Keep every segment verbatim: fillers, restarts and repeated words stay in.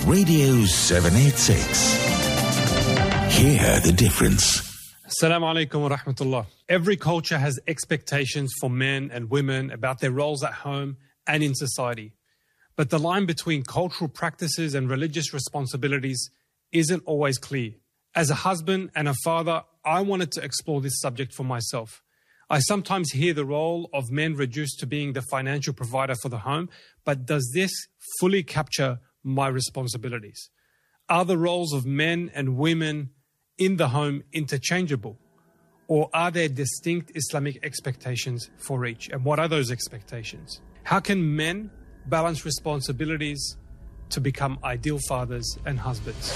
Radio seven eighty-six. Hear the difference. Assalamu alaikum wa rahmatullah. Every culture has expectations for men and women about their roles at home and in society. But the line between cultural practices and religious responsibilities isn't always clear. As a husband and a father, I wanted to explore this subject for myself. I sometimes hear the role of men reduced to being the financial provider for the home, but does this fully capture my responsibilities? Are the roles of men and women in the home interchangeable? Or are there distinct Islamic expectations for each? And what are those expectations? How can men balance responsibilities to become ideal fathers and husbands?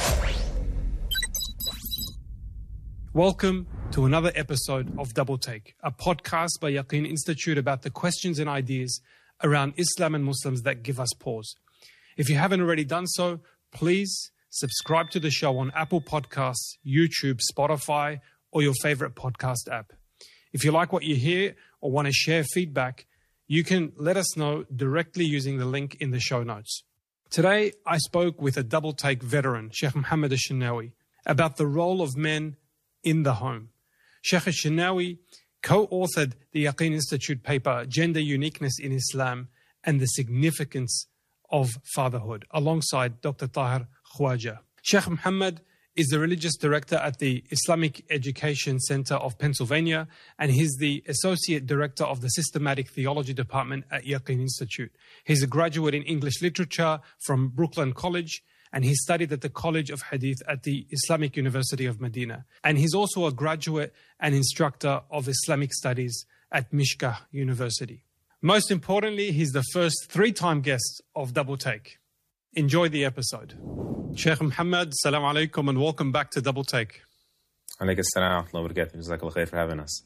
Welcome to another episode of Double Take, a podcast by Yaqeen Institute about the questions and ideas around Islam and Muslims that give us pause. If you haven't already done so, please subscribe to the show on Apple Podcasts, YouTube, Spotify, or your favorite podcast app. If you like what you hear or want to share feedback, you can let us know directly using the link in the show notes. Today, I spoke with a Double Take veteran, Sheikh Muhammad Al-Shinnawi, about the role of men in the home. Sheikh Al-Shinnawi co-authored the Yaqeen Institute paper, Gender Uniqueness in Islam and the Significance of Fatherhood, alongside Doctor Tahir Khwaja. Sheikh Muhammad is the religious director at the Islamic Education Center of Pennsylvania, and he's the associate director of the Systematic Theology Department at Yaqeen Institute. He's a graduate in English literature from Brooklyn College, and he studied at the College of Hadith at the Islamic University of Medina. And he's also a graduate and instructor of Islamic studies at Mishkah University. Most importantly, he's the first three-time guest of Double Take. Enjoy the episode. Sheikh Muhammad, salam alaikum, and welcome back to Double Take. Alaikum assalam wa rahmatullahi wa barakatuh. Jazakallah khair for having us.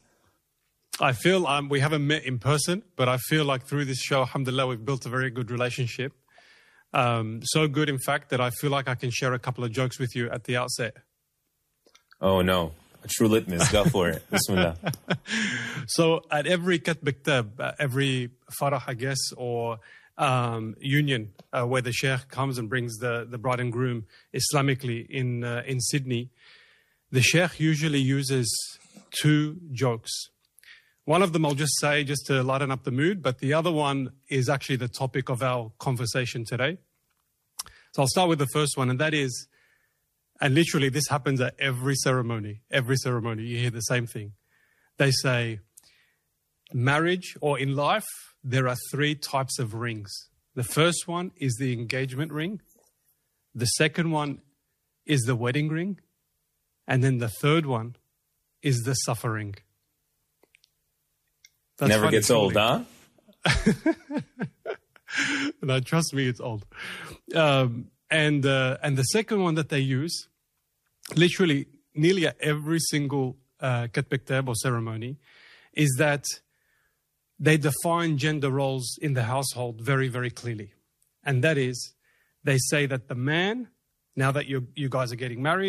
I feel um, we haven't met in person, but I feel like through this show, alhamdulillah, we've built a very good relationship. Um, so good, in fact, that I feel like I can share a couple of jokes with you at the outset. Oh, no. A true litmus. Go for it. Bismillah. So at every Katb Kitab, uh, every farah, I guess, or um, union uh, where the sheikh comes and brings the, the bride and groom Islamically in, uh, in Sydney, the sheikh usually uses two jokes. One of them I'll just say just to lighten up the mood, but the other one is actually the topic of our conversation today. So I'll start with the first one, and that is, and literally this happens at every ceremony, every ceremony, you hear the same thing. They say, marriage or in life, there are three types of rings. The first one is the engagement ring. The second one is the wedding ring. And then the third one is the suffering. That's Never gets old, huh? No, trust me, it's old. Um, and uh, and the second one that they use, literally nearly at every single uh, Katb Kitab or ceremony, is that they define gender roles in the household very, very clearly. And that is, they say that the man, now that you you guys are getting married,